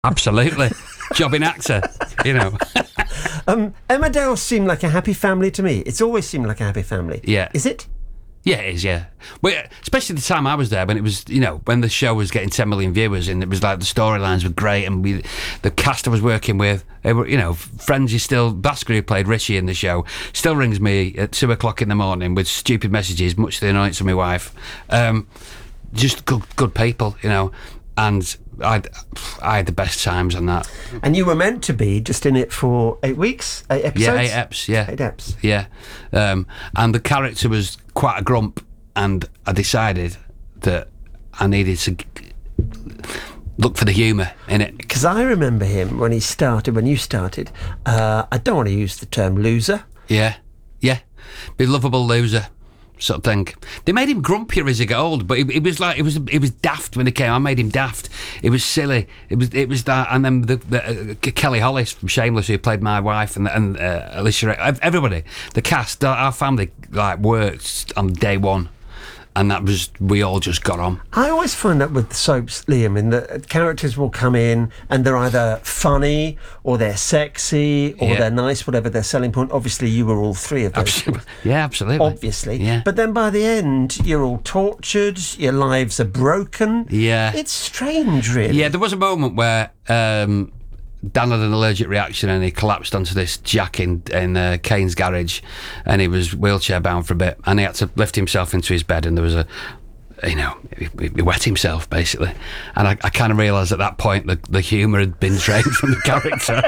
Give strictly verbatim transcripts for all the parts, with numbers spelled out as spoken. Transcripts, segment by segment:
Absolutely. Jobbing actor, you know. um, Emmerdale seemed like a happy family to me. It's always seemed like a happy family. Yeah. Is it? Yeah, it is, yeah. But especially the time I was there, when it was, you know, when the show was getting ten million viewers, and it was like the storylines were great, and we, the cast I was working with, they were, you know, friends. You still, Basker, who played Richie in the show, still rings me at two o'clock in the morning with stupid messages, much to the annoyance of my wife. Um, just good, good people, you know, and I, I had the best times on that. And you were meant to be just in it for eight weeks, eight episodes. Yeah, eight eps. Yeah, eight eps. Yeah, um, and the character was quite a grump, and I decided that I needed to look for the humour in it. Because I remember him when he started, when you started. Uh, I don't want to use the term loser. Yeah, yeah, be lovable loser. Sort of thing. They made him grumpier as he got old, but it, it was like it was it was daft when he came. I made him daft. It was silly. It was it was that, and then the, the uh, Kelly Hollis from Shameless, who played my wife, and and uh, Alicia, everybody, the cast, our family, like worked on day one. And that was, we all just got on. I always find that with soaps, Liam, in that characters will come in and they're either funny or they're sexy or yeah. they're nice, whatever their selling point. Obviously, you were all three of those. Absolutely. Yeah, absolutely. Obviously. Yeah. But then by the end, you're all tortured, your lives are broken. Yeah. It's strange, really. Yeah, there was a moment where um, Dan had an allergic reaction and he collapsed onto this jack in, in uh, Kane's garage, and he was wheelchair bound for a bit, and he had to lift himself into his bed, and there was a, you know, he, he wet himself basically, and I, I kind of realised at that point that the humour had been drained from the character.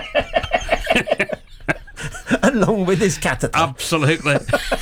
Along with his catheter. Absolutely.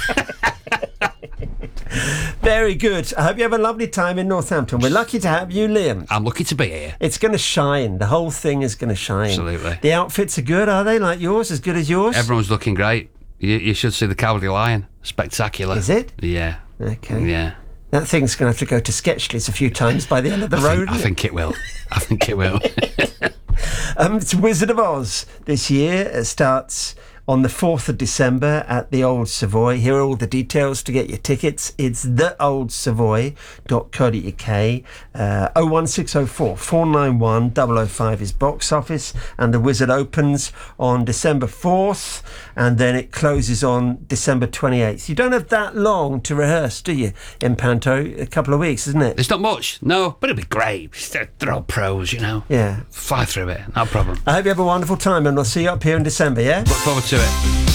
Very good. I hope you have a lovely time in Northampton. We're lucky to have you, Liam. I'm lucky to be here. It's going to shine. The whole thing is going to shine. Absolutely. The outfits are good, are they? Like yours? As good as yours? Everyone's looking great. You, you should see the Cowardly Lion. Spectacular. Is it? Yeah. Okay. Yeah. That thing's going to have to go to Sketchless a few times by the end of the I road. Think, I think it will. I think it will. um, it's Wizard of Oz this year. It starts on the fourth of December at the Old Savoy. Here are all the details to get your tickets. It's the old savoy dot co dot uk. Uh, oh one six oh four, four nine one, double oh five is box office, and the Wizard opens on December fourth, and then it closes on December twenty-eighth. You don't have that long to rehearse, do you, in Panto? A couple of weeks, isn't it? It's not much, no, but it'll be great. They're all pros, you know. Yeah. Fly through it, no problem. I hope you have a wonderful time, and I'll see you up here in December, yeah? Look forward to it.